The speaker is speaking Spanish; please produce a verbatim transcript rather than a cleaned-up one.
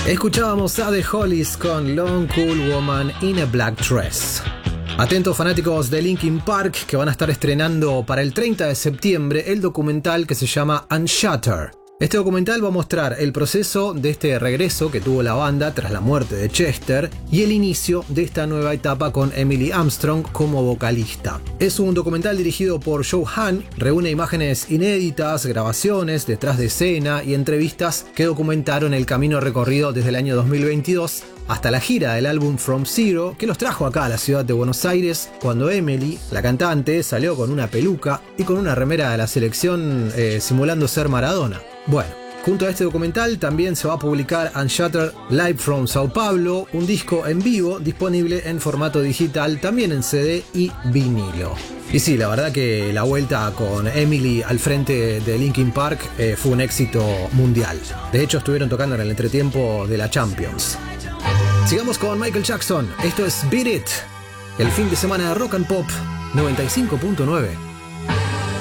Escuchábamos a The Hollies con Long Cool Woman in a Black Dress. Atentos fanáticos de Linkin Park, que van a estar estrenando para el treinta de septiembre el documental que se llama Unshattered. Este documental va a mostrar el proceso de este regreso que tuvo la banda tras la muerte de Chester y el inicio de esta nueva etapa con Emily Armstrong como vocalista. Es un documental dirigido por Joe Hahn, reúne imágenes inéditas, grabaciones, detrás de escena y entrevistas que documentaron el camino recorrido desde el año dos mil veintidós hasta la gira del álbum From Zero, que los trajo acá a la ciudad de Buenos Aires, cuando Emily, la cantante, salió con una peluca y con una remera de la selección eh, simulando ser Maradona. Bueno, junto a este documental también se va a publicar Unshattered Live from Sao Paulo, un disco en vivo disponible en formato digital, también en C D y vinilo. Y sí, la verdad que la vuelta con Emily al frente de Linkin Park eh, fue un éxito mundial. De hecho, estuvieron tocando en el entretiempo de la Champions. Sigamos con Michael Jackson. Esto es Beat It, el fin de semana de Rock and Pop noventa y cinco punto nueve.